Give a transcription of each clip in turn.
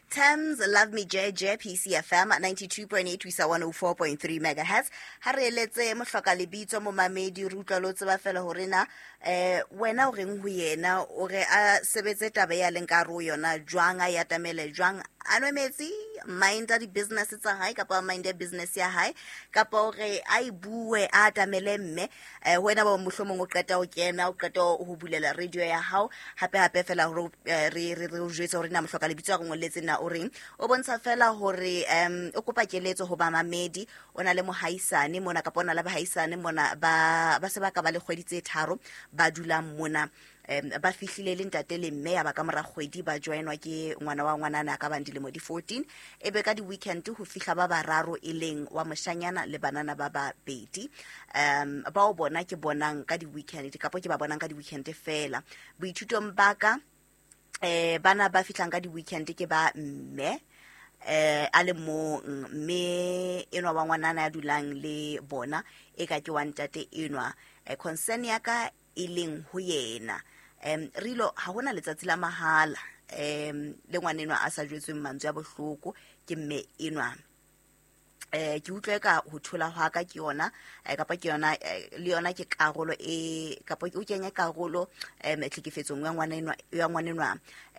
Thames, Love Me JJ, PCFM, 92.8, Wisa 104.3 megahertz. Ha re eletse mohloka lebitso mo mamedi re utlwa lo tseba fela hore na wena o reng ho yena o re a sebetse taba ya leng ka ro yona jwang a yatamele jwang anwe metsi mind di business tsa hae kapa mind business ya hae kapa o re a ibue a atamele mme wena ba mohlomong o qeta o kena o qeta ho bulela radio ya hao hape fela hore re o jwetsa hore na mohloka lebitso a ngoletse na o reng o bontsha fela hore o kopa keletso ho ba mamedi ona le mohaisane mona kapa ona le bahaisane mona ba se ba ka ba le kgwedi tse tharo ba dula mona ba fihlile le ntate le mme ya ba ka mora kgwedi ba joinwa ke ngwana wa ngwanana ka bandile mo di 14 ebe ka di weekend ho fihla ba bararo e leng wa moshanyana le banana ba bedi ba o bona ke bonang ka di weekend kapa ke ba bonang ka di weekend fela boithutong baka bana ba fihlang ka di weekend ke ba mme a le mo mme enwa wa ngwanana ya dulang le bona e ka ke wa ntate enwa concern ya ka e leng ho yena rilo ha hona letsatsi la mahala le ngwanenwa a sa jwetsweng mantswe ya bohloko ke mme enwa ke utlwe ka ho thola hwa ka ke yona kapa ke yona le yona ke karolo e kapa o kenya karolo tlhekefetsong ya ngwanenwa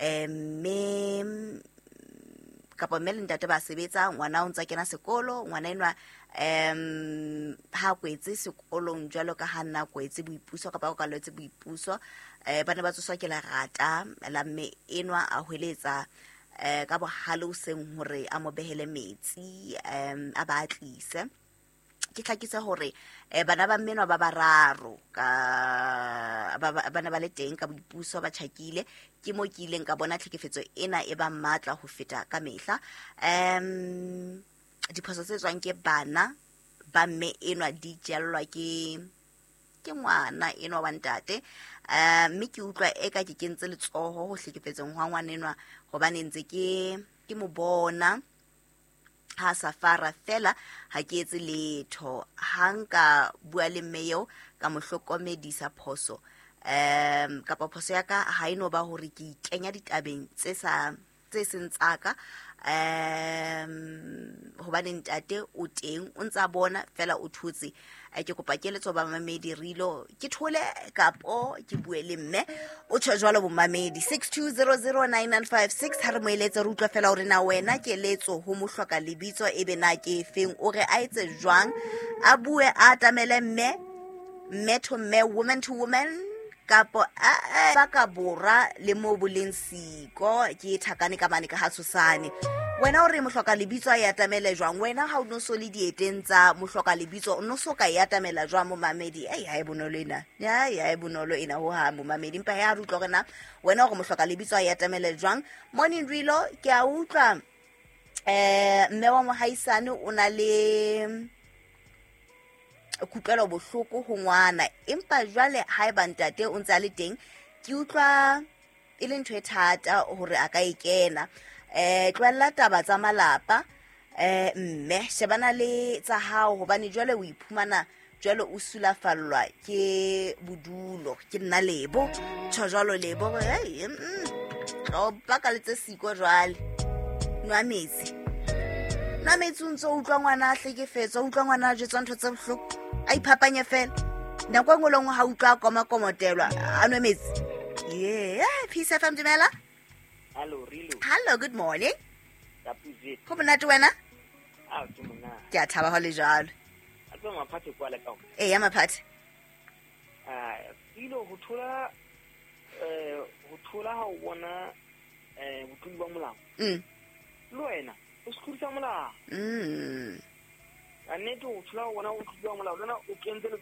me kapa mme le ntate ba sebetsa ngwana o ntse kena sekolo ngwana enwa ha kwetse sekolong jwalo ka ha nna kwetse boipuso kapa ka letse boipuso bana ba tsoswa ke la rata la mme enwa a hweletsa ka bohalo seng hore a mo behele metsi a ba tlise ke tlhakisa hore bana ba mmenwa ba bararo ka bana ba le teng ka boipuso ba tshakile ke mo ke ileng ka bona tlhekefetso ena e ba matla ho feta ka mehla diphoso tse tswang ke bana ba mme enwa di jellwa ke ngwana enwa wa ntate mme ke utlwa eka ke kentse letsoho ho hlekefetsong hwa ngwanenwa hobane ntse ke mo bona ha safara fela ha ke etse letho hanka bua le mmeo ka mohlokomedisa phoso kapa phoso ya ka ha ino ba hore ke kenya ditabeng tse seng tsaka hobane ntate o teng o ntsa bona fela o thutse ke kopa keletso ba mamedi rilo ke thole kapo ke bue le mme o tsho jwalo bo mamedi 62009956 ha re mo eletse re utlwa fela hore na wena keletso ho mohloka lebitso ebe na ke feng o re a etse jwang a bue a tamele mme to mme woman to woman kapo ba ka bora le mo boleng siko ke thakane ka mane ka hatsosane wena o re mohloka lebitso a yatamele jwang wena ha o no so le dieteng tsa mohloka lebitso o no so ka yatamela jwang mo mamedi ha e bonolo ena ya e bonolo ena ho ha mo mamedi mpa ya rutlo rena wena o re mohloka lebitso a yatamele jwang morning rilo ke a utlwa mme wa mohaisane o na le kutlwelo bohloko ho ngwana empa jwale ha e ba ntate o ntse a le teng ke utlwa e le ntho e thata hore a ka ikena tlwella taba tsa malapa mme shebana le tsa hao hobane jwale o iphumana jwale o sulafallwa ke bodulo ke nna lebo tsho jwalo lebo o baka le tse siko jwale nwa metsi o ntse o utlwa ngwana a hlekefetswa o utlwa ngwana a jetswa ntho tse bohloko a iphapanye fela nako e ngolong ha utlwa komakomotelwa a nwe metsi Peace FM dumela hello good morning ho monate wena ke a thaba ho le jalo ya maphate ilo ho thola ha o bona botlolo ba molao le wena o sekurisa molao a nnete o thola ho bona botlolo ba molao lona o kentse